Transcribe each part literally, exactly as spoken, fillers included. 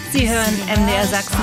Sie hören M D R Sachsen,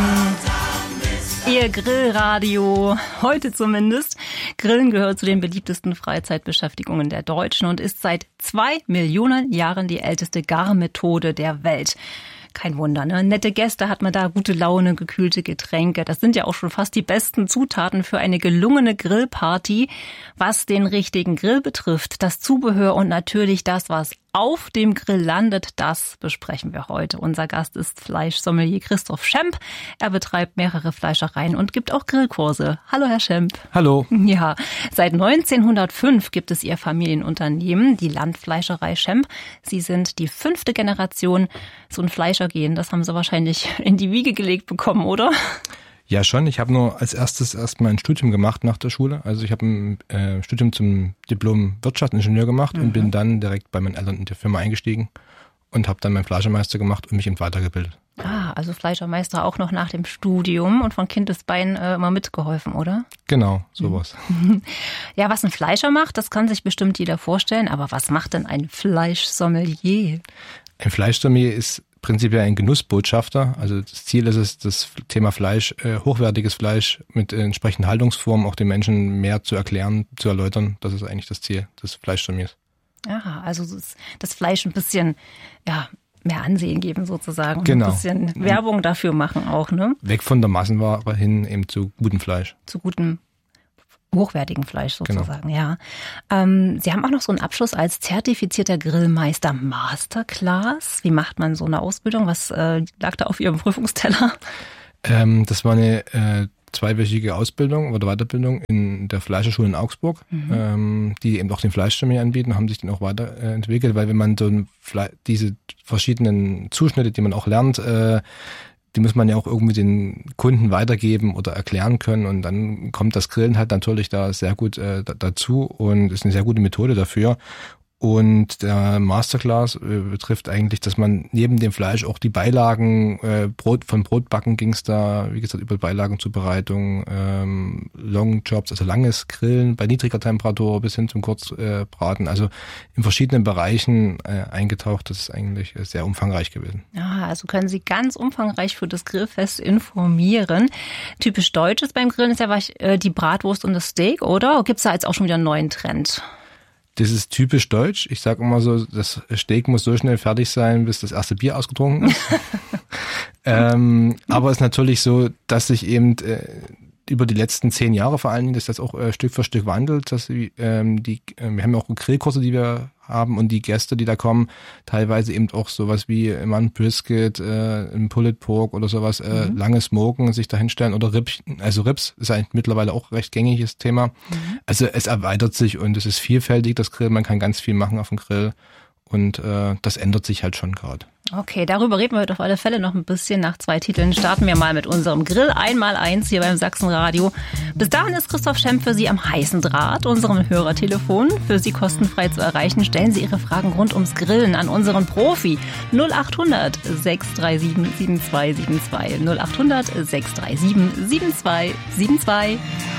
Ihr Grillradio, heute zumindest. Grillen gehört zu den beliebtesten Freizeitbeschäftigungen der Deutschen und ist seit zwei Millionen Jahren die älteste Garmethode der Welt. Kein Wunder, ne? Nette Gäste hat man da, gute Laune, gekühlte Getränke. Das sind ja auch schon fast die besten Zutaten für eine gelungene Grillparty. Was den richtigen Grill betrifft, das Zubehör und natürlich das, was auf dem Grill landet, das besprechen wir heute. Unser Gast ist Fleischsommelier Christoph Schemp. Er betreibt mehrere Fleischereien und gibt auch Grillkurse. Hallo, Herr Schemp. Hallo. Ja, seit neunzehnhundertfünf gibt es Ihr Familienunternehmen, die Landfleischerei Schemp. Sie sind die fünfte Generation. So ein Fleischergehen, das haben Sie wahrscheinlich in die Wiege gelegt bekommen, oder? Ja, schon. Ich habe nur als erstes erstmal ein Studium gemacht nach der Schule. Also ich habe ein äh, Studium zum Diplom Wirtschaftsingenieur gemacht mhm. und bin dann direkt bei meinen Eltern in der Firma eingestiegen und habe dann meinen Fleischermeister gemacht und mich eben weitergebildet. Ah, also Fleischermeister auch noch nach dem Studium und von Kindesbein äh, immer mitgeholfen, oder? Genau, sowas. Ja, was ein Fleischer macht, das kann sich bestimmt jeder vorstellen. Aber was macht denn ein Fleischsommelier? Ein Fleischsommelier ist prinzipiell ein Genussbotschafter. Also das Ziel ist es, das Thema Fleisch, äh, hochwertiges Fleisch mit äh, entsprechenden Haltungsformen auch den Menschen mehr zu erklären, zu erläutern. Das ist eigentlich das Ziel des Fleischsommeliers. Ja, also das, das Fleisch ein bisschen, ja, mehr Ansehen geben sozusagen. Genau. Ein bisschen Werbung dafür machen auch, ne? Weg von der Massenware hin eben zu gutem Fleisch. Zu gutem hochwertigen Fleisch sozusagen, genau. Ja. Ähm, Sie haben auch noch so einen Abschluss als zertifizierter Grillmeister Masterclass. Wie macht man so eine Ausbildung? Was äh, lag da auf Ihrem Prüfungsteller? Ähm, das war eine äh, zweiwöchige Ausbildung oder Weiterbildung in der Fleischerschule in Augsburg, mhm. ähm, die eben auch den Fleischsommelier anbieten, haben sich dann auch weiterentwickelt, weil wenn man so ein Fle- diese verschiedenen Zuschnitte, die man auch lernt, äh, die muss man ja auch irgendwie den Kunden weitergeben oder erklären können und dann kommt das Grillen halt natürlich da sehr gut äh, dazu und ist eine sehr gute Methode dafür. Und der Masterclass äh, betrifft eigentlich, dass man neben dem Fleisch auch die Beilagen, äh, Brot, von Brotbacken ging es da, wie gesagt, über Beilagenzubereitung, ähm, Long Jobs, also langes Grillen bei niedriger Temperatur bis hin zum Kurzbraten, äh, also in verschiedenen Bereichen äh, eingetaucht. Das ist eigentlich sehr umfangreich gewesen. Ja, also können Sie ganz umfangreich für das Grillfest informieren. Typisch Deutsches beim Grillen ist ja äh, die Bratwurst und das Steak, oder? Gibt es da jetzt auch schon wieder einen neuen Trend? Das ist typisch deutsch. Ich sage immer so, das Steak muss so schnell fertig sein, bis das erste Bier ausgetrunken ist. ähm, aber es ist natürlich so, dass sich eben äh, über die letzten zehn Jahre vor allen Dingen, dass das auch äh, Stück für Stück wandelt. Dass ähm, die, äh, wir haben ja auch Grillkurse, die wir haben und die Gäste, die da kommen, teilweise eben auch sowas wie immer ein Brisket, äh, ein Pulled Pork oder sowas, äh, mhm. lange Smoken sich da hinstellen oder Rippchen, also Rips ist eigentlich mittlerweile auch recht gängiges Thema. Mhm. Also es erweitert sich und es ist vielfältig, das Grill, man kann ganz viel machen auf dem Grill und äh, das ändert sich halt schon gerade. Okay, darüber reden wir heute auf alle Fälle noch ein bisschen. Nach zwei Titeln starten wir mal mit unserem Grill einmal eins hier beim Sachsenradio. Bis dahin ist Christoph Schemp für Sie am heißen Draht, unserem Hörertelefon. Für Sie kostenfrei zu erreichen. Stellen Sie Ihre Fragen rund ums Grillen an unseren Profi. null acht hundert sechs drei sieben sieben zwei sieben zwei. null acht hundert sechs drei sieben sieben zwei sieben zwei.